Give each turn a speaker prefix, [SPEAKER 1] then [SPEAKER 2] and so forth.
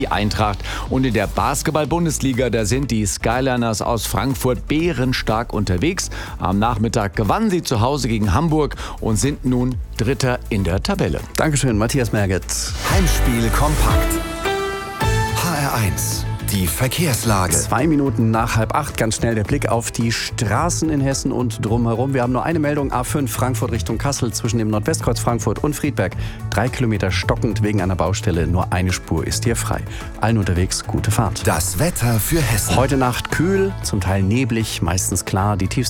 [SPEAKER 1] die Eintracht. Und in der Basketball-Bundesliga, da sind die Skyliners aus Frankfurt bärenstark unterwegs. Am Nachmittag gewannen sie zu Hause gegen Hamburg und sind nun Dritter in der Tabelle.
[SPEAKER 2] Dankeschön, Matthias Merget.
[SPEAKER 3] Heimspiel kompakt. HR1, die Verkehrslage.
[SPEAKER 2] 2 Minuten nach 7:30, ganz schnell der Blick auf die Straßen in Hessen und drumherum. Wir haben nur eine Meldung, A5 Frankfurt Richtung Kassel zwischen dem Nordwestkreuz Frankfurt und Friedberg. 3 Kilometer stockend wegen einer Baustelle, nur eine Spur ist hier frei. Allen unterwegs, gute Fahrt.
[SPEAKER 3] Das Wetter für Hessen.
[SPEAKER 2] Heute Nacht kühl, zum Teil neblig, meistens klar. Die tiefste